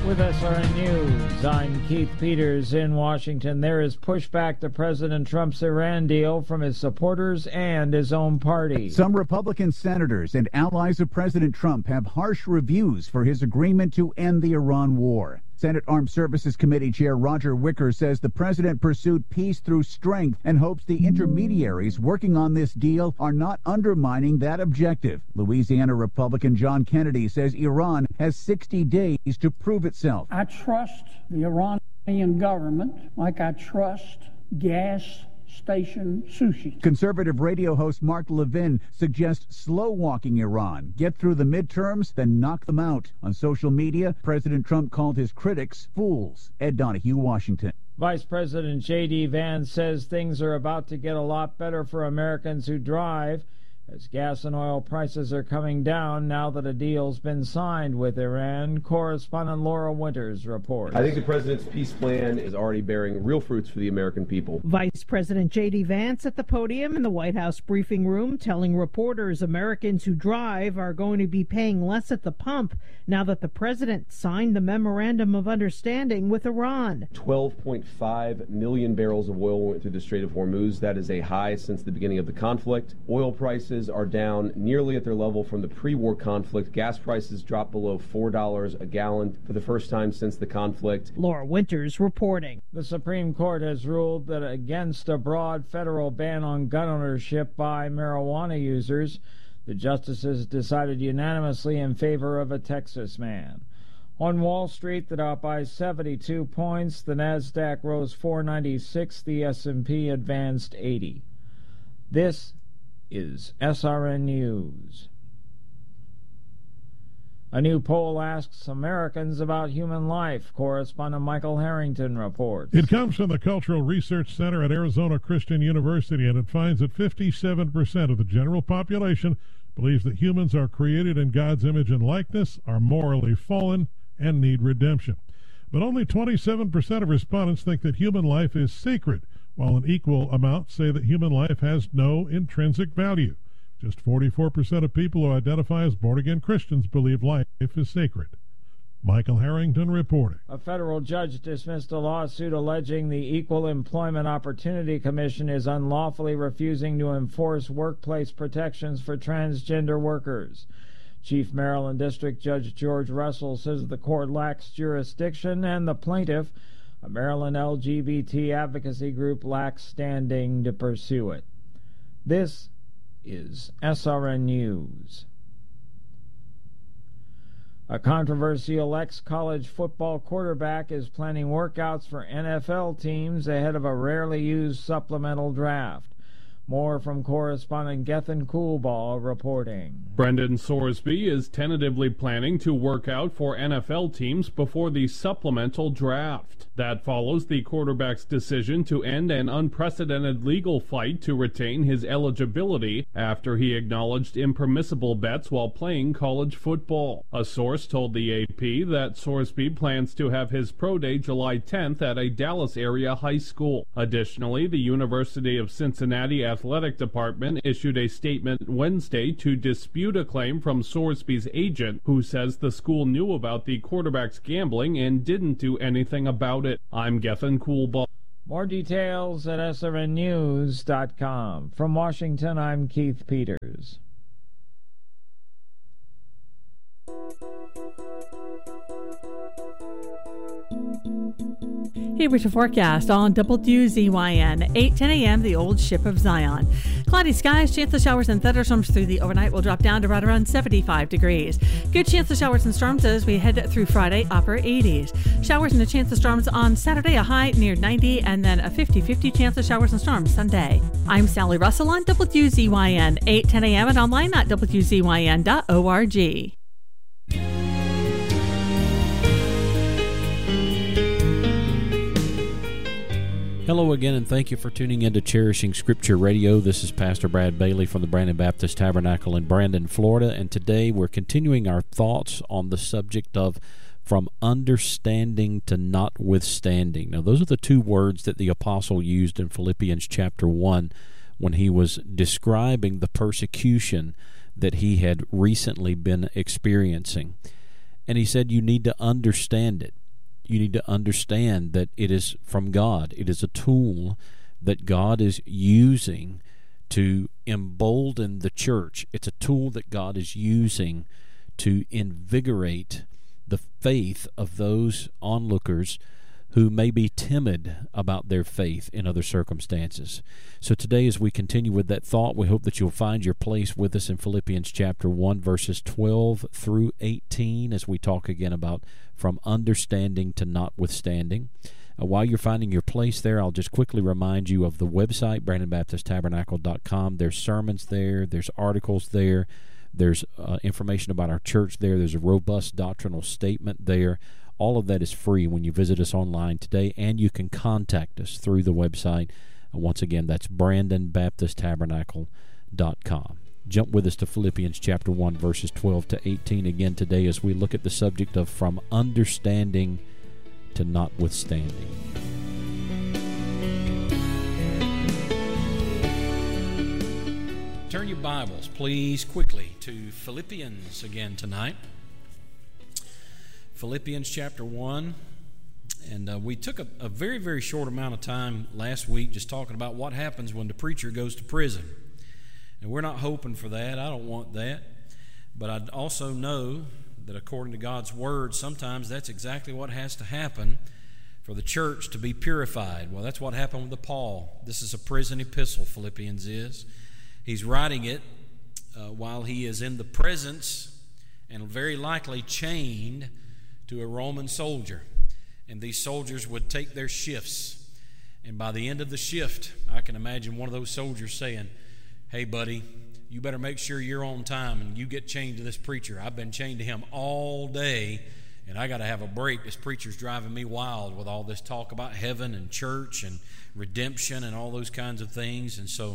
With SRN News, I'm Keith Peters in Washington. There is pushback to President Trump's Iran deal from his supporters and his own party. Some Republican senators and allies of President Trump have harsh reviews for his agreement to end the Iran war. Senate Armed Services Committee Chair Roger Wicker says the president pursued peace through strength and hopes the intermediaries working on this deal are not undermining that objective. Louisiana Republican John Kennedy says Iran has 60 days to prove itself. I trust the Iranian government like I trust gas station sushi. Conservative radio host Mark Levin suggests slow-walking Iran, get through the midterms, then knock them out. On social media, President Trump called his critics fools. Ed Donahue, Washington. Vice President J.D. Vance says things are about to get a lot better for Americans who drive, as gas and oil prices are coming down now that a deal's been signed with Iran. Correspondent Laura Winters reports. I think the president's peace plan is already bearing real fruits for the American people. Vice President J.D. Vance at the podium in the White House briefing room telling reporters Americans who drive are going to be paying less at the pump now that the president signed the memorandum of understanding with Iran. 12.5 million barrels of oil went through the Strait of Hormuz. That is a high since the beginning of the conflict. Oil prices are down nearly at their level from the pre-war conflict. Gas prices dropped below $4 a gallon for the first time since the conflict. Laura Winters reporting. The Supreme Court has ruled that against a broad federal ban on gun ownership by marijuana users. The justices decided unanimously in favor of a Texas man. On Wall Street, the Dow up by 72 points. The Nasdaq rose 496. The S&P advanced 80. This is SRN News. A new poll asks Americans about human life. Correspondent Michael Harrington reports. It comes from the Cultural Research Center at Arizona Christian University, and it finds that 57% of the general population believes that humans are created in God's image and likeness, are morally fallen, and need redemption. But only 27% of respondents think that human life is sacred, while an equal amount say that human life has no intrinsic value. Just 44% of people who identify as born-again Christians believe life is sacred. Michael Harrington reporting. A federal judge dismissed a lawsuit alleging the Equal Employment Opportunity Commission is unlawfully refusing to enforce workplace protections for transgender workers. Chief Maryland District Judge George Russell says the court lacks jurisdiction and the plaintiff, a Maryland LGBT advocacy group, lacks standing to pursue it. This is SRN News. A controversial ex-college football quarterback is planning workouts for NFL teams ahead of a rarely used supplemental draft. More from correspondent Gethin Coolbaugh reporting. Brendan Sorsby is tentatively planning to work out for NFL teams before the supplemental draft. That follows the quarterback's decision to end an unprecedented legal fight to retain his eligibility after he acknowledged impermissible bets while playing college football. A source told the AP that Sorsby plans to have his pro day July 10th at a Dallas area high school. Additionally, the University of Cincinnati Athletic Department issued a statement Wednesday to dispute a claim from Sorsby's agent, who says the school knew about the quarterback's gambling and didn't do anything about it. I'm Gethin Coolbaugh. More details at srnnews.com. From Washington, I'm Keith Peters. Here with your forecast on WZYN, 8:10 a.m., the old ship of Zion. Cloudy skies, chance of showers and thunderstorms through the overnight will drop down to right around 75 degrees. Good chance of showers and storms as we head through Friday, upper 80s. Showers and a chance of storms on Saturday, a high near 90, and then a 50-50 chance of showers and storms Sunday. I'm Sally Russell on WZYN, 8:10 a.m. and online at WZYN.org. Hello again, and thank you for tuning in to Cherishing Scripture Radio. This is Pastor Brad Bailey from the Brandon Baptist Tabernacle in Brandon, Florida, and today we're continuing our thoughts on the subject of from understanding to notwithstanding. Now, those are the two words that the apostle used in Philippians chapter 1 when he was describing the persecution that he had recently been experiencing. And he said you need to understand it. You need to understand that it is from God. It is a tool that God is using to embolden the church. It's a tool that God is using to invigorate the faith of those onlookers who may be timid about their faith in other circumstances. So today, as we continue with that thought, we hope that you'll find your place with us in Philippians chapter 1, verses 12 through 18, as we talk again about from understanding to notwithstanding. While you're finding your place there, I'll just quickly remind you of the website, BrandonBaptistTabernacle.com. There's sermons there. There's articles there. There's information about our church there. There's a robust doctrinal statement there. All of that is free when you visit us online today, and you can contact us through the website. Once again, that's BrandonBaptistTabernacle.com. Jump with us to Philippians chapter 1, verses 12 to 18 again today as we look at the subject of from understanding to notwithstanding. Turn your Bibles, please, quickly to Philippians again tonight. Philippians chapter 1. And we took a very, very short amount of time last week just talking about what happens when the preacher goes to prison. And we're not hoping for that. I don't want that. But I also know that according to God's Word, sometimes that's exactly what has to happen for the church to be purified. Well, that's what happened with Paul. This is a prison epistle, Philippians is. He's writing it while he is in the presence and very likely chained to a Roman soldier. And these soldiers would take their shifts. And by the end of the shift, I can imagine one of those soldiers saying, "Hey, buddy, you better make sure you're on time and you get chained to this preacher. I've been chained to him all day, and I got to have a break. This preacher's driving me wild with all this talk about heaven and church and redemption and all those kinds of things." And so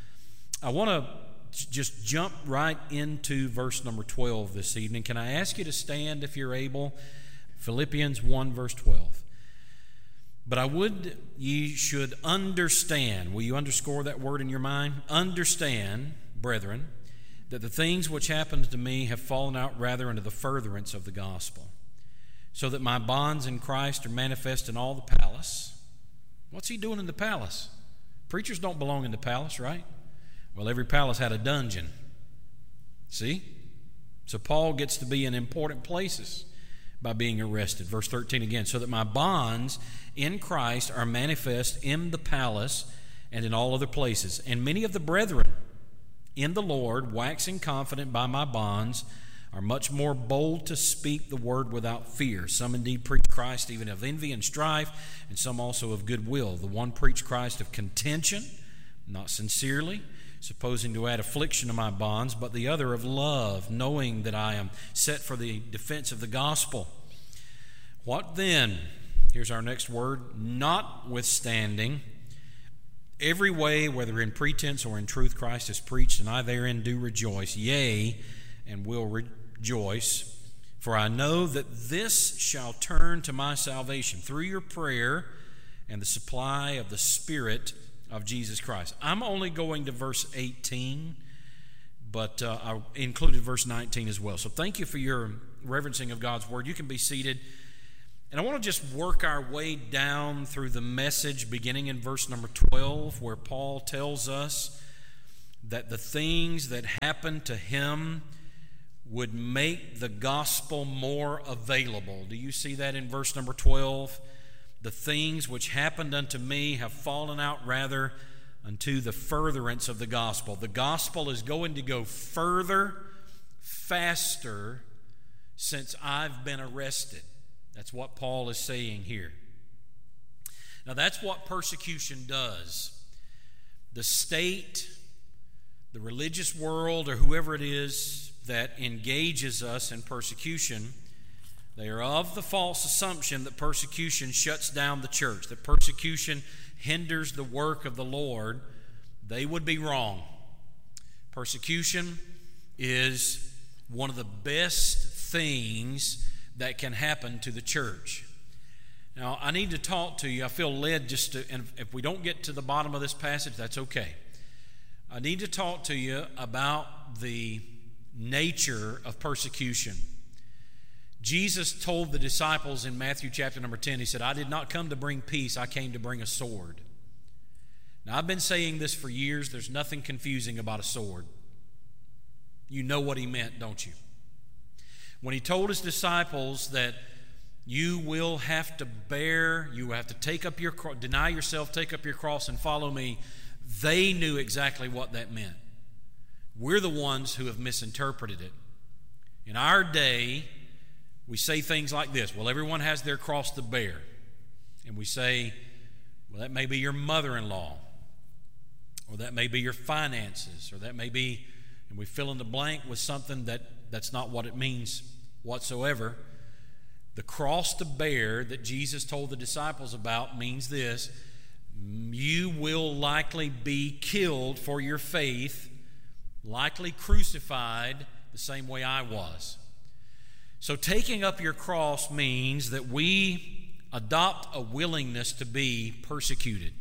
I want to just jump right into verse number 12 this evening. Can I ask you to stand if you're able? Philippians 1, verse 12. "But I would ye should understand," will you underscore that word in your mind? "Understand, brethren, that the things which happened to me have fallen out rather into the furtherance of the gospel, so that my bonds in Christ are manifest in all the palace." What's he doing in the palace? Preachers don't belong in the palace, right? Well, every palace had a dungeon. See? So Paul gets to be in important places by being arrested. Verse 13 again, "So that my bonds in Christ are manifest in the palace and in all other places. And many of the brethren in the Lord, waxing confident by my bonds, are much more bold to speak the word without fear. Some indeed preach Christ even of envy and strife, and some also of goodwill. The one preach Christ of contention, not sincerely, supposing to add affliction to my bonds, but the other of love, knowing that I am set for the defense of the gospel. What then?" Here's our next word. "Notwithstanding, every way, whether in pretense or in truth, Christ is preached, and I therein do rejoice, yea, and will rejoice. For I know that this shall turn to my salvation through your prayer and the supply of the Spirit of Jesus Christ." I'm only going to verse 18, but I included verse 19 as well. So thank you for your reverencing of God's Word. You can be seated. And I want to just work our way down through the message beginning in verse number 12, where Paul tells us that the things that happened to him would make the gospel more available. Do you see that in verse number 12? "The things which happened unto me have fallen out rather unto the furtherance of the gospel." The gospel is going to go further, faster, since I've been arrested. That's what Paul is saying here. Now, that's what persecution does. The state, the religious world, or whoever it is that engages us in persecution, they are of the false assumption that persecution shuts down the church, that persecution hinders the work of the Lord. They would be wrong. Persecution is one of the best things that can happen to the church. Now, I need to talk to you. I feel led just to, and if we don't get to the bottom of this passage, that's okay. I need to talk to you about the nature of persecution. Jesus told the disciples in Matthew chapter number 10, he said, I did not come to bring peace, I came to bring a sword. Now, I've been saying this for years. There's nothing confusing about a sword. You know what he meant, don't you? When he told his disciples that you will have to take up your cross, deny yourself, take up your cross, and follow me, they knew exactly what that meant. We're the ones who have misinterpreted it. In our day, we say things like this: well, everyone has their cross to bear. And we say, well, that may be your mother-in-law, or that may be your finances, or that may be, and we fill in the blank with something that's not what it means whatsoever. The cross to bear that Jesus told the disciples about means this: you will likely be killed for your faith, likely crucified the same way I was. So taking up your cross means that we adopt a willingness to be persecuted.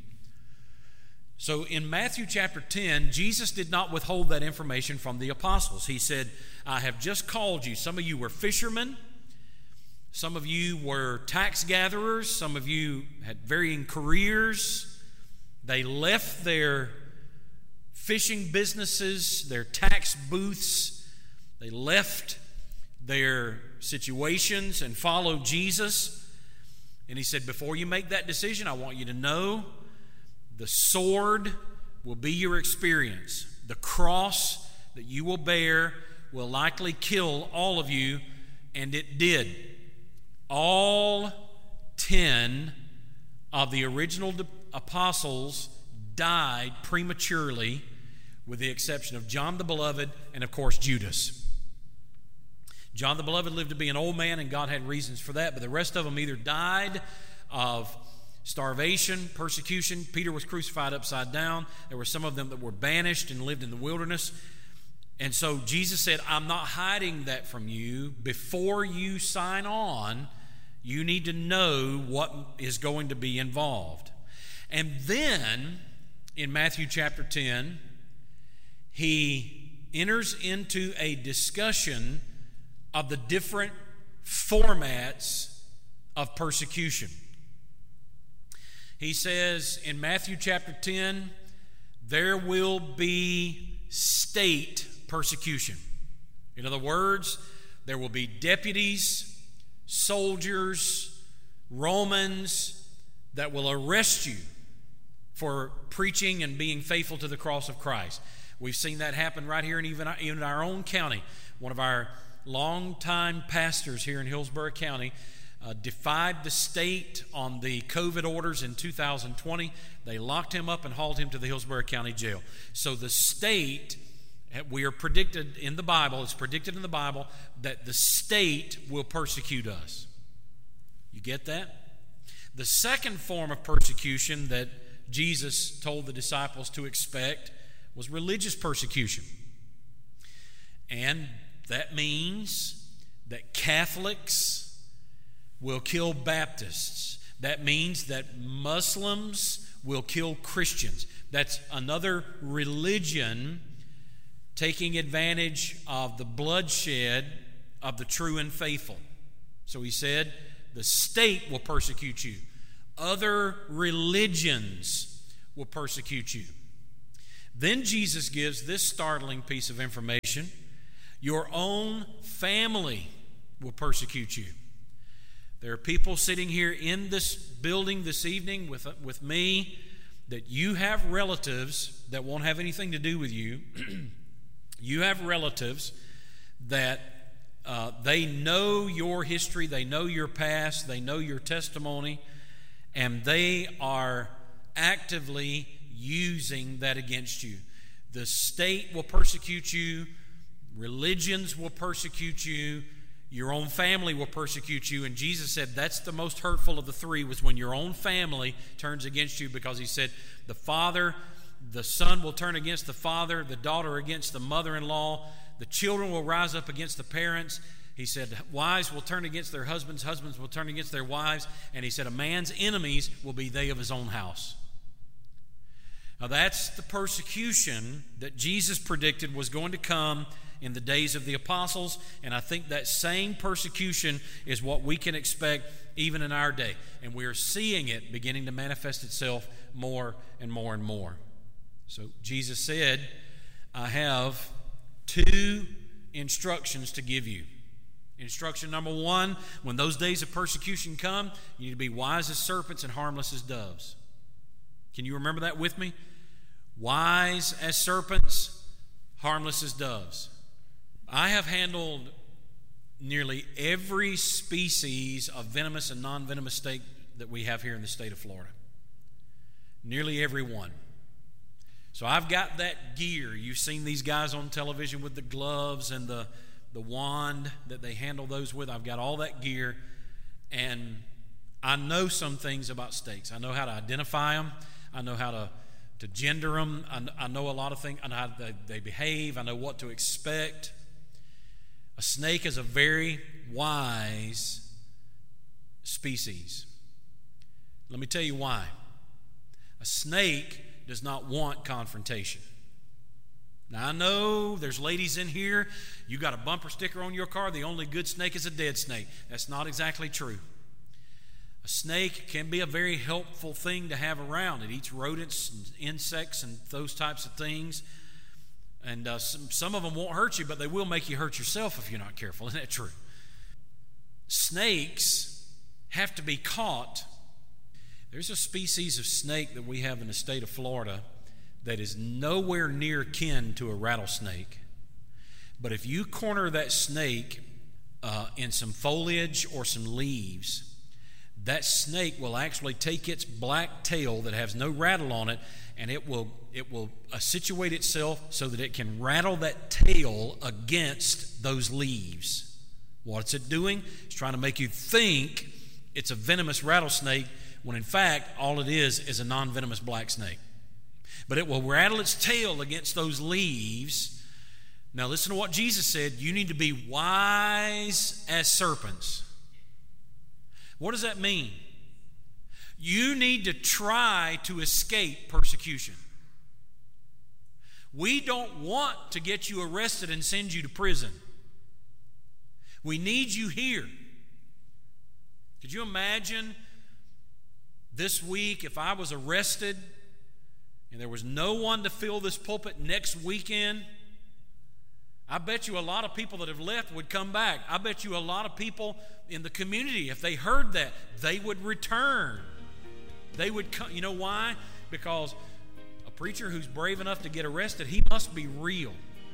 So in Matthew chapter 10, Jesus did not withhold that information from the apostles. He said, I have just called you. Some of you were fishermen. Some of you were tax gatherers. Some of you had varying careers. They left their fishing businesses, their tax booths. They left their situations and followed Jesus. And he said, before you make that decision, I want you to know the sword will be your experience. The cross that you will bear will likely kill all of you, and it did. All 10 of the original apostles died prematurely, with the exception of John the Beloved and, of course, Judas. John the Beloved lived to be an old man, and God had reasons for that, but the rest of them either died of starvation, persecution. Peter was crucified upside down. There were some of them that were banished and lived in the wilderness. And so Jesus said, I'm not hiding that from you. Before you sign on, you need to know what is going to be involved. And then, in Matthew chapter 10, he enters into a discussion of the different formats of persecution. He says in Matthew chapter 10, there will be state persecution. In other words, there will be deputies, soldiers, Romans that will arrest you for preaching and being faithful to the cross of Christ. We've seen that happen right here even in our own county. One of our longtime pastors here in Hillsborough County defied the state on the COVID orders in 2020. They locked him up and hauled him to the Hillsborough County Jail. So the state, we are predicted in the Bible, it's predicted in the Bible that the state will persecute us. You get that? The second form of persecution that Jesus told the disciples to expect was religious persecution. And that means that Catholics will kill Baptists. That means that Muslims will kill Christians. That's another religion taking advantage of the bloodshed of the true and faithful. So he said, the state will persecute you. Other religions will persecute you. Then Jesus gives this startling piece of information. Your own family will persecute you. There are people sitting here in this building this evening with me that you have relatives that won't have anything to do with you. You have relatives that they know your history, they know your past, they know your testimony, and they are actively using that against you. The state will persecute you. Religions will persecute you. Your own family will persecute you. And Jesus said that's the most hurtful of the three, was when your own family turns against you, because he said the son will turn against the father, the daughter against the mother-in-law, the children will rise up against the parents. He said wives will turn against their husbands, husbands will turn against their wives, and he said a man's enemies will be they of his own house. Now that's the persecution that Jesus predicted was going to come in the days of the apostles, and I think that same persecution is what we can expect even in our day. And we're seeing it beginning to manifest itself more and more and more. So Jesus said, I have 2 instructions to give you. Instruction number 1, when those days of persecution come, you need to be wise as serpents and harmless as doves. Can you remember that with me? Wise as serpents, harmless as doves. I have handled nearly every species of venomous and non-venomous snake that we have here in the state of Florida. Nearly every one. So I've got that gear. You've seen these guys on television with the gloves and the wand that they handle those with. I've got all that gear, and I know some things about snakes. I know how to identify them. I know how to gender them. I know a lot of things. I know how they behave. I know what to expect. A snake is a very wise species. Let me tell you why. A snake does not want confrontation. Now, I know there's ladies in here, you got a bumper sticker on your car, the only good snake is a dead snake. That's not exactly true. A snake can be a very helpful thing to have around. It eats rodents and insects and those types of things. And some of them won't hurt you, but they will make you hurt yourself if you're not careful. Isn't that true? Snakes have to be caught. There's a species of snake that we have in the state of Florida that is nowhere near kin to a rattlesnake. But if you corner that snake in some foliage or some leaves, that snake will actually take its black tail that has no rattle on it, and it will situate itself so that it can rattle that tail against those leaves. What's it doing? It's trying to make you think it's a venomous rattlesnake, when in fact all it is a non-venomous black snake. But it will rattle its tail against those leaves. Now listen to what Jesus said. You need to be wise as serpents. What does that mean? You need to try to escape persecution. We don't want to get you arrested and send you to prison. We need you here. Could you imagine this week if I was arrested and there was no one to fill this pulpit next weekend? I bet you a lot of people that have left would come back. I bet you a lot of people in the community, if they heard that, they would return. They would come. You know why? Because a preacher who's brave enough to get arrested, he must be real.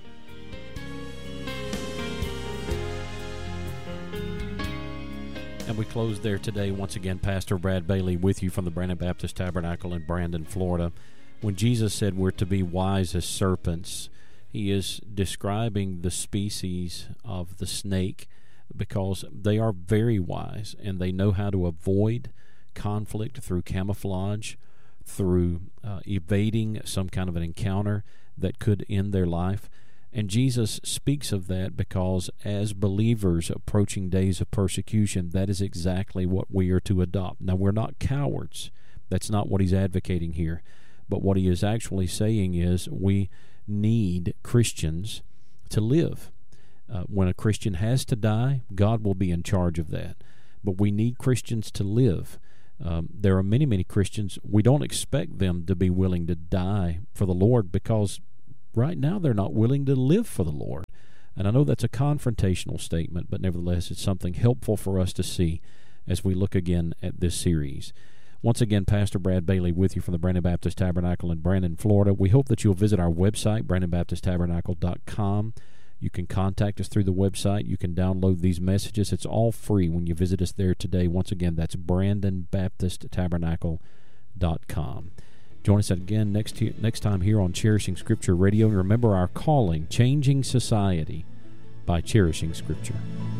And we close there today. Once again, Pastor Brad Bailey with you from the Brandon Baptist Tabernacle in Brandon, Florida. When Jesus said we're to be wise as serpents, he is describing the species of the snake because they are very wise and they know how to avoid conflict through camouflage, through evading some kind of an encounter that could end their life. And Jesus speaks of that because as believers approaching days of persecution, that is exactly what we are to adopt. Now, we're not cowards. That's not what he's advocating here. But what he is actually saying is we need Christians to live. When a Christian has to die, God will be in charge of that. But we need Christians to live. There are many, many Christians, we don't expect them to be willing to die for the Lord because right now they're not willing to live for the Lord. And I know that's a confrontational statement, but nevertheless it's something helpful for us to see as we look again at this series. Once again, Pastor Brad Bailey with you from the Brandon Baptist Tabernacle in Brandon, Florida. We hope that you'll visit our website, BrandonBaptistTabernacle.com. You can contact us through the website. You can download these messages. It's all free when you visit us there today. Once again, that's BrandonBaptistTabernacle.com. Join us again next time here on Cherishing Scripture Radio. And remember our calling, changing society by cherishing Scripture.